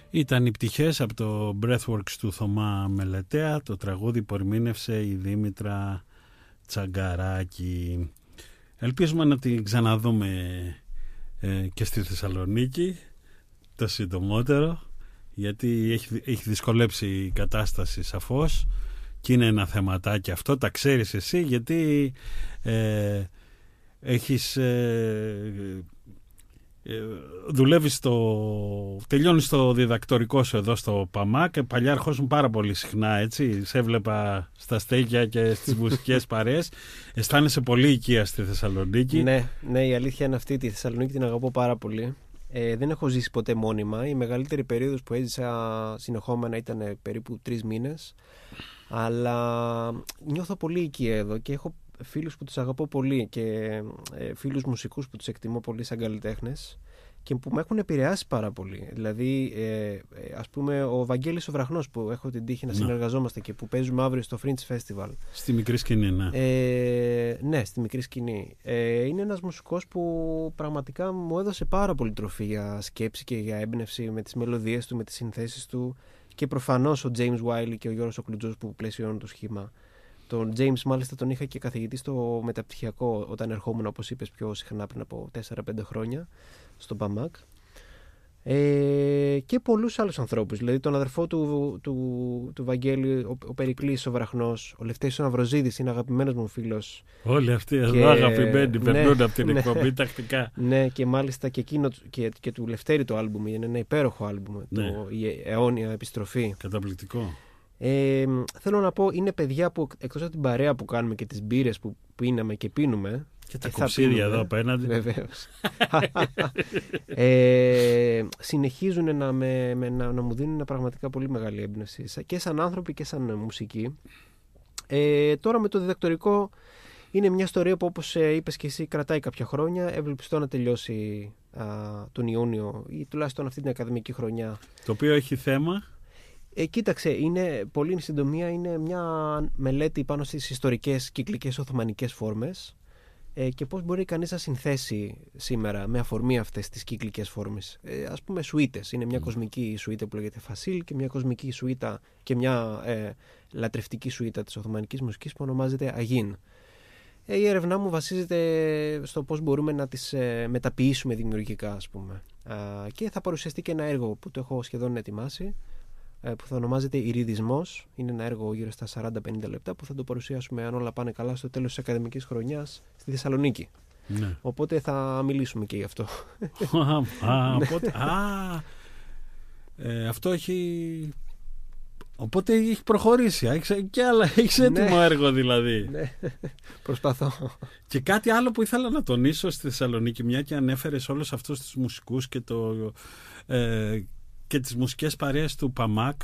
Ήταν οι πτυχές από το Breathworks του Θωμά Μελετέα, το τραγούδι που ερμήνευσε η Δήμητρα Τσαγκαράκη. Ελπίζουμε να την ξαναδούμε και στη Θεσσαλονίκη το συντομότερο, γιατί έχει δυσκολέψει η κατάσταση σαφώς και είναι ένα θεματάκι αυτό, τα ξέρεις εσύ, γιατί δουλεύεις τελειώνεις το διδακτορικό σου εδώ στο ΠΑΜΑ και παλιά ερχόσουν πάρα πολύ συχνά, έτσι, σε έβλεπα στα στέκια και στις μουσικές παρέες. Αισθάνεσαι πολύ οικία στη Θεσσαλονίκη. Ναι, η αλήθεια είναι αυτή, τη Θεσσαλονίκη την αγαπώ πάρα πολύ. Δεν έχω ζήσει ποτέ μόνιμα. Η μεγαλύτερη περίοδος που έζησα συνεχόμενα ήταν περίπου 3 μήνες, αλλά νιώθω πολύ οικία εδώ και έχω φίλους που τους αγαπώ πολύ και φίλους μουσικούς που τους εκτιμώ πολύ σαν καλλιτέχνες και που με έχουν επηρεάσει πάρα πολύ. Δηλαδή, ας πούμε, ο Βαγγέλης ο Βραχνός, που έχω την τύχη να συνεργαζόμαστε και που παίζουμε αύριο στο Fringe Festival. Στη μικρή σκηνή, ναι. Ναι, στη μικρή σκηνή. Είναι ένας μουσικός που πραγματικά μου έδωσε πάρα πολύ τροφή για σκέψη και για έμπνευση με τις μελωδίες του, με τις συνθέσεις του, και προφανώς ο James Wiley και ο Γιώργος ο Κλουτζός που πλαισιώνουν το σχήμα. Τον James μάλιστα τον είχα και καθηγητή στο μεταπτυχιακό όταν ερχόμουν, όπως είπες, πιο συχνά πριν από 4-5 χρόνια στον ΠΑΜΑΚ, και πολλούς άλλους ανθρώπους, δηλαδή τον αδερφό του Βαγγέλη, ο Περικλής ο Βραχνός, ο Λευτέρης ο Ναυροζίδης είναι αγαπημένος μου φίλος. Όλοι αυτοί εδώ αγαπημένοι περνούν από την εκπομπή τακτικά. Ναι, και μάλιστα και εκείνο και του Λευτέρη το άλμπουμ είναι ένα υπέροχο άλμπουμ, η αιώνια επιστροφή. Καταπληκτικό. Θέλω να πω, είναι παιδιά που εκτός από την παρέα που κάνουμε και τις μπύρες που πίναμε και πίνουμε, και τα κοψίδια εδώ απέναντι, βεβαίως, συνεχίζουν να μου δίνουν πραγματικά πολύ μεγάλη έμπνευση και σαν άνθρωποι και σαν μουσική. Τώρα με το διδακτορικό είναι μια ιστορία που, όπως είπες και εσύ, κρατάει κάποια χρόνια. Ευελπιστώ να τελειώσει τον Ιούνιο ή τουλάχιστον αυτή την ακαδημική χρονιά. Το οποίο έχει θέμα... Κοίταξε, είναι πολύ συντομία, είναι μια μελέτη πάνω στις ιστορικές κυκλικές οθωμανικές φόρμες και πώς μπορεί κανείς να συνθέσει σήμερα με αφορμή αυτές τις κυκλικές φόρμες. Ας πούμε σουίτες, είναι μια κοσμική σουίτα που λέγεται Φασίλ και μια κοσμική σουίτα και μια λατρευτική σουίτα της οθωμανικής μουσικής που ονομάζεται Αγίν. Η έρευνά μου βασίζεται στο πώς μπορούμε να τις μεταποιήσουμε δημιουργικά, ας πούμε. Και θα παρουσιαστεί και ένα έργο που το έχω σχεδόν ετοιμάσει, που θα ονομάζεται Ηριδισμός. Είναι ένα έργο γύρω στα 40-50 λεπτά που θα το παρουσιάσουμε, αν όλα πάνε καλά, στο τέλος της ακαδημικής χρονιάς στη Θεσσαλονίκη. Ναι. Οπότε θα μιλήσουμε και γι' αυτό. Αυτό έχει... Οπότε έχει προχωρήσει. Έχεις έτοιμο έργο δηλαδή. Ναι, προσπαθώ. Και κάτι άλλο που ήθελα να τονίσω στη Θεσσαλονίκη, μια και ανέφερες όλους αυτούς τους μουσικούς και τις μουσικές παρέες του ΠΑΜΑΚ,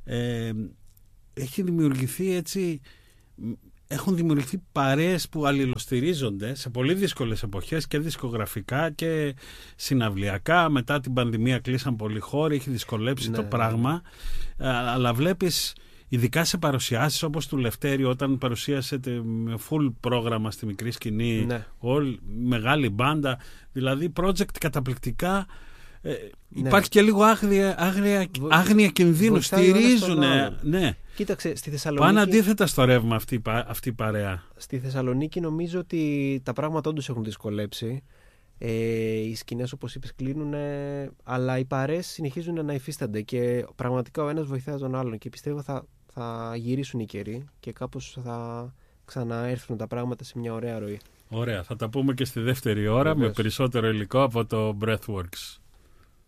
έχει δημιουργηθεί έτσι, έχουν δημιουργηθεί παρέες που αλληλοστηρίζονται σε πολύ δύσκολες εποχές και δισκογραφικά και συναυλιακά. Μετά την πανδημία κλείσαν πολλοί χώροι, έχει δυσκολέψει το πράγμα, αλλά βλέπεις ειδικά σε παρουσιάσεις όπως του Λευτέρη, όταν παρουσίασε με full πρόγραμμα στη μικρή σκηνή, μεγάλη μπάντα, δηλαδή project καταπληκτικά. Υπάρχει και λίγο άγνοια κινδύνου. Στηρίζουν. Ναι. Κοίταξε, στη Θεσσαλονίκη. Πάνε αντίθετα στο ρεύμα αυτή η παρέα. Στη Θεσσαλονίκη νομίζω ότι τα πράγματα όντως έχουν δυσκολέψει. Οι σκηνές, όπως είπες, κλείνουν, αλλά οι παρέες συνεχίζουν να υφίστανται και πραγματικά ο ένας βοηθάει τον άλλον. Και πιστεύω θα γυρίσουν οι καιροί και κάπως θα ξαναέρθουν τα πράγματα σε μια ωραία ροή. Ωραία, θα τα πούμε και στη δεύτερη ώρα με περισσότερο υλικό από το Breathworks.